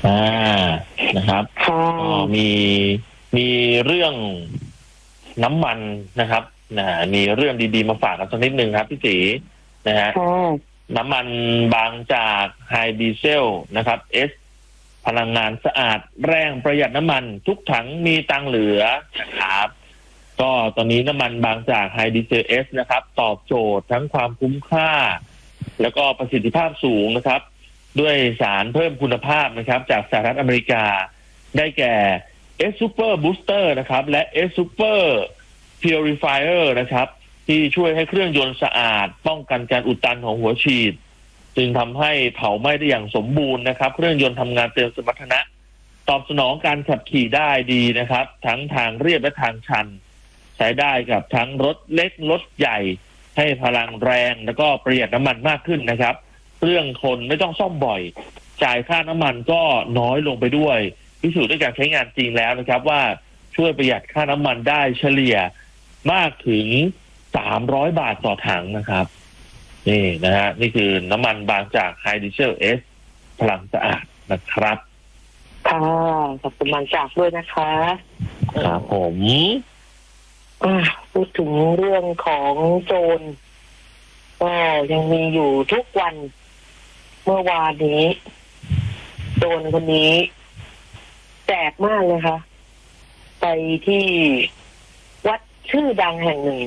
อ่านะครับค่ะก็มีเรื่องน้ำมันนะครับมีเรื่องดีๆมาฝากกันสักนิดนึงครับพี่ตีนะฮะค่ะน้ำมันบางจากไฮดีเซลนะครับพลังงานสะอาดแรงประหยัดน้ำมันทุกถังมีตังเหลือนะครับก็ตอนนี้น้ำมันบางจากไฮดีเซลนะครับตอบโจทย์ทั้งความคุ้มค่าแล้วก็ประสิทธิภาพสูงนะครับด้วยสารเพิ่มคุณภาพนะครับจากสหรัฐอเมริกาได้แก่ S Super Booster นะครับและ S Super Purifier นะครับที่ช่วยให้เครื่องยนต์สะอาดป้องกันการอุดตันของหัวฉีดจึงทำให้เผาไหม้ได้อย่างสมบูรณ์นะครับเครื่องยนต์ทำงานเต็มสมรรถนะตอบสนองการขับขี่ได้ดีนะครับทั้งทางเรียบและทางชันใช้ได้กับทั้งรถเล็กรถใหญ่ให้พลังแรงแล้วก็ประหยัดน้ำมันมากขึ้นนะครับเครื่องทนไม่ต้องซ่อมบ่อยจ่ายค่าน้ำมันก็น้อยลงไปด้วยพิสูจน์ด้วยการใช้งานจริงแล้วนะครับว่าช่วยประหยัดค่าน้ำมันได้เฉลี่ยมากถึง300 บาทต่อถังนะครับนี่นะฮะนี่คือน้ำมันบางจากไฮดีเซลพลังสะอาดนะครับค่ะขอบคุณบางจากด้วยนะคะครับผมพูดถึงเรื่องของโจรก็ยังมีอยู่ทุกวันเมื่อวานนี้โจรคนนี้แสบมากเลยค่ะไปที่วัดชื่อดังแห่งหนึ่ง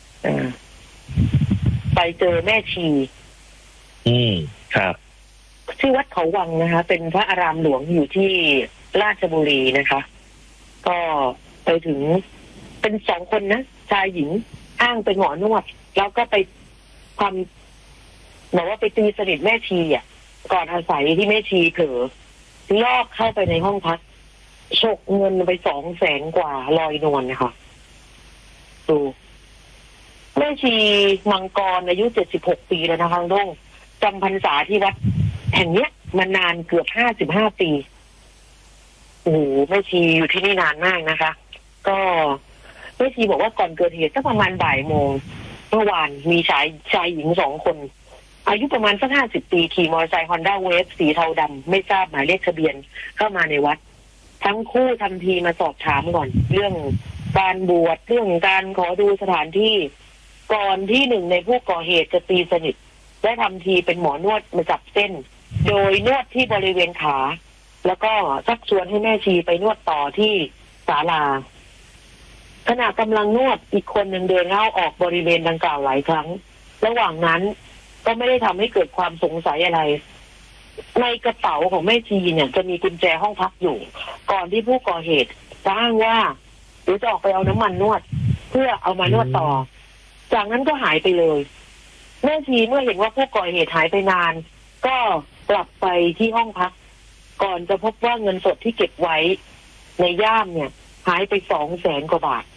ไปเจอแม่ชีครับชื่อวัดเขาวังนะคะ เป็นพระอารามหลวงอยู่ที่ราชบุรีนะคะ ก็ไปถึงเป็น2 คนนะชายหญิงอ้างเป็นหมอนวดแล้วก็ไปทำบอกว่าไปตีสนิทแม่ชีก่อนอาศัยที่แม่ชีเผลอลอบเข้าไปในห้องพักฉกเงินไป200,000 กว่าลอยนวลนะคะดูแม่ชีมังกรอายุ76 ปีแล้วนะคะลุงจำพรรษาที่วัดแห่งเนี้ยมานานเกือบ55 ปีโอ้โหแม่ชีอยู่ที่นี่นานมากนะคะก็แม่ชีบอกว่าก่อนเกิดเหตุสักประมาณบ่ายโมงเมื่อวานมีชายหญิง2 คนอายุประมาณสัก50 ปีขี่มอเตอร์ไซค์ Honda Wave สีเทาดำไม่ทราบหมายเลขทะเบียนเข้ามาในวัดทั้งคู่ทำทีมาสอบถามก่อนเรื่องการบวชเรื่องการขอดูสถานที่ก่อนที่หนึ่งในผู้ก่อเหตุจะตีสนิทได้ทำทีเป็นหมอนวดมาจับเส้นโดยนวดที่บริเวณขาแล้วก็ชักชวนให้แม่ชีไปนวดต่อที่ศาลาขณะกำลังนวดอีกคนหนึ่งเดินเข้าออกบริเวณดังกล่าวหลายครั้งระหว่างนั้นก็ไม่ได้ทำให้เกิดความสงสัยอะไรในกระเป๋าของแม่ชีเนี่ยจะมีกุญแจห้องพักอยู่ก่อนที่ผู้ก่อเหตุอ้างว่าหรือจะออกไปเอาน้ำมันนวดเพื่อเอามานวดต่อจากนั้นก็หายไปเลยแม่ชีเมื่อเห็นว่าผู้ก่อเหตุหายไปนานก็กลับไปที่ห้องพักก่อนจะพบว่าเงินสดที่เก็บไว้ในย่ามเนี่ยหายไป200,000 กว่าบาท